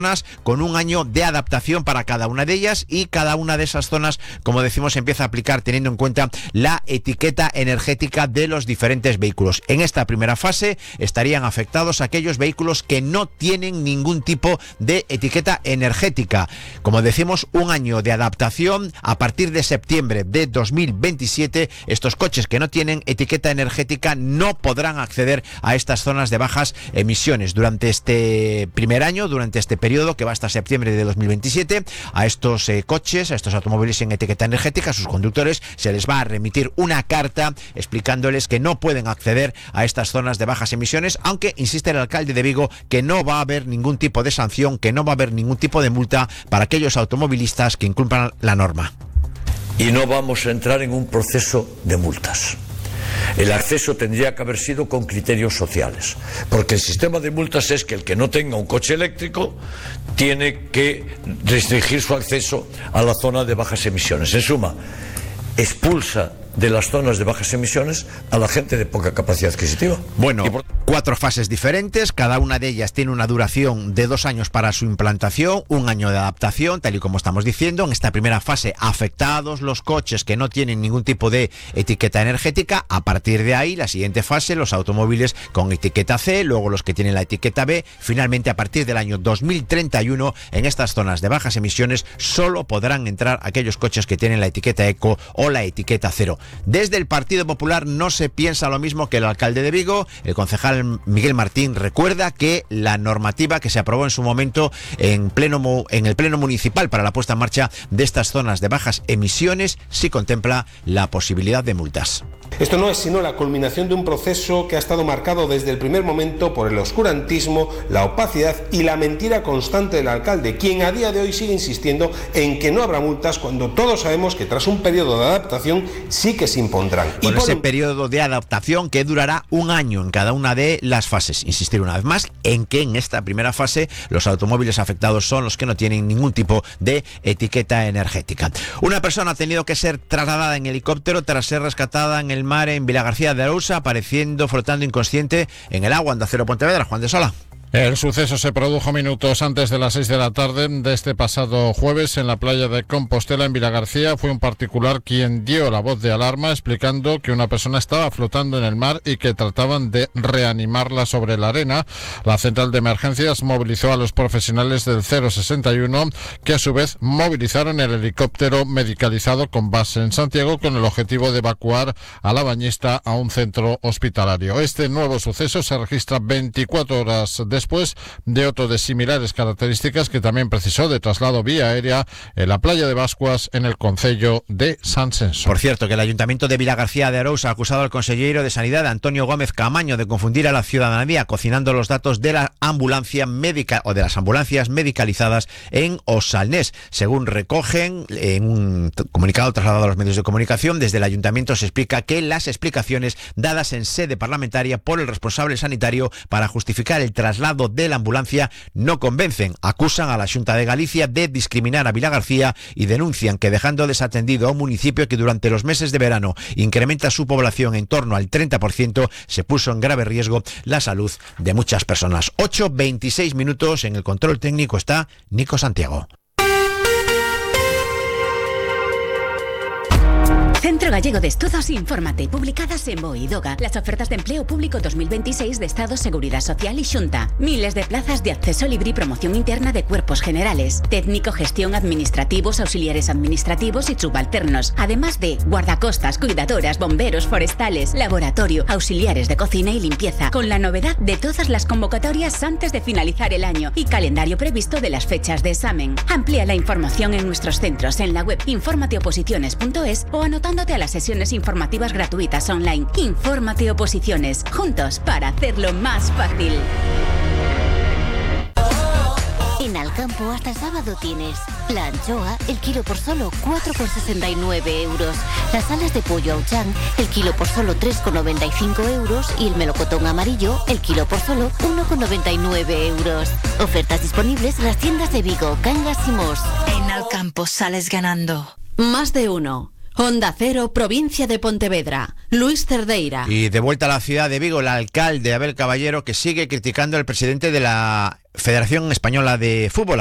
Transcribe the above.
con un año de adaptación para cada una de ellas, y cada una de esas zonas, como decimos, empieza a aplicar teniendo en cuenta la etiqueta energética de los diferentes vehículos. En esta primera fase estarían afectados aquellos vehículos que no tienen ningún tipo de etiqueta energética. Como decimos, un año de adaptación. A partir de septiembre de 2027, estos coches que no tienen etiqueta energética no podrán acceder a estas zonas de bajas emisiones. Durante este primer año, durante este periodo que va hasta septiembre de 2027, a estos coches, a estos automóviles sin etiqueta energética, a sus conductores, se les va a remitir una carta explicándoles que no pueden acceder a estas zonas de bajas emisiones, aunque insiste el alcalde de Vigo que no va a haber ningún tipo de sanción, que no va a haber ningún tipo de multa para aquellos automovilistas que incumplan la norma. Y no vamos a entrar en un proceso de multas. El acceso tendría que haber sido con criterios sociales, porque el sistema de multas es que el que no tenga un coche eléctrico tiene que restringir su acceso a la zona de bajas emisiones. En suma, expulsa de las zonas de bajas emisiones a la gente de poca capacidad adquisitiva. Bueno, 4 fases diferentes, cada una de ellas tiene una duración de 2 años para su implantación, 1 año de adaptación, tal y como estamos diciendo. En esta primera fase, afectados los coches que no tienen ningún tipo de etiqueta energética. A partir de ahí, la siguiente fase, los automóviles con etiqueta C, luego los que tienen la etiqueta B. Finalmente, a partir del año 2031, en estas zonas de bajas emisiones solo podrán entrar aquellos coches que tienen la etiqueta Eco o la etiqueta 0. Desde el Partido Popular no se piensa lo mismo que el alcalde de Vigo. El concejal Miguel Martín recuerda que la normativa que se aprobó en su momento en el Pleno Municipal para la puesta en marcha de estas zonas de bajas emisiones sí contempla la posibilidad de multas. Esto no es sino la culminación de un proceso que ha estado marcado desde el primer momento por el oscurantismo, la opacidad y la mentira constante del alcalde, quien a día de hoy sigue insistiendo en que no habrá multas cuando todos sabemos que tras un periodo de adaptación sí que se impondrán. Con ese periodo de adaptación que durará 1 año en cada una de las fases. Insistir una vez más en que en esta primera fase los automóviles afectados son los que no tienen ningún tipo de etiqueta energética. Una persona ha tenido que ser trasladada en helicóptero tras ser rescatada en el mar en Vilagarcía de Arousa, apareciendo flotando inconsciente en el agua. Onda Cero Pontevedra, Juan de Sola. El suceso se produjo minutos antes de las 6 de la tarde de este pasado jueves en la playa de Compostela, en Vilagarcía. Fue un particular quien dio la voz de alarma, explicando que una persona estaba flotando en el mar y que trataban de reanimarla sobre la arena. La central de emergencias movilizó a los profesionales del 061, que a su vez movilizaron el helicóptero medicalizado con base en Santiago, con el objetivo de evacuar a la bañista a un centro hospitalario. Este nuevo suceso se registra 24 horas después de otro de similares características que también precisó de traslado vía aérea en la playa de Bascuas, en el concello de San Senso. Por cierto, que el Ayuntamiento de Vilagarcía de Arousa ha acusado al consejero de Sanidad, Antonio Gómez Camaño, de confundir a la ciudadanía cocinando los datos de la ambulancia médica o de las ambulancias medicalizadas en Osalnés. Según recogen en un comunicado trasladado a los medios de comunicación, desde el Ayuntamiento se explica que las explicaciones dadas en sede parlamentaria por el responsable sanitario para justificar el traslado de la ambulancia no convencen. Acusan a la Xunta de Galicia de discriminar a Vilagarcía y denuncian que, dejando desatendido a un municipio que durante los meses de verano incrementa su población en torno al 30%, se puso en grave riesgo la salud de muchas personas. 8:26 minutos. En el control técnico está Nico Santiago. Centro Gallego de Estudos, infórmate. Publicadas en BOE y DOGA. Las ofertas de empleo público 2026 de Estado, Seguridad Social y Xunta. Miles de plazas de acceso libre y promoción interna de cuerpos generales. Técnico, gestión, administrativos, auxiliares administrativos y subalternos. Además de guardacostas, cuidadoras, bomberos, forestales, laboratorio, auxiliares de cocina y limpieza. Con la novedad de todas las convocatorias antes de finalizar el año y calendario previsto de las fechas de examen. Amplía la información en nuestros centros en la web informateoposiciones.es o anotándote a las sesiones informativas gratuitas online. Infórmate Oposiciones, juntos para hacerlo más fácil. En Alcampo hasta el sábado tienes la anchoa, el kilo por solo 4,69 euros. Las alas de pollo Auchan, el kilo por solo 3,95 euros. Y el melocotón amarillo, el kilo por solo 1,99 euros. Ofertas disponibles en las tiendas de Vigo, Cangas y Mos. En Alcampo sales ganando. Más de uno. Onda Cero, provincia de Pontevedra. Luis Cerdeira. Y de vuelta a la ciudad de Vigo, el alcalde Abel Caballero, que sigue criticando al presidente de la Federación Española de Fútbol,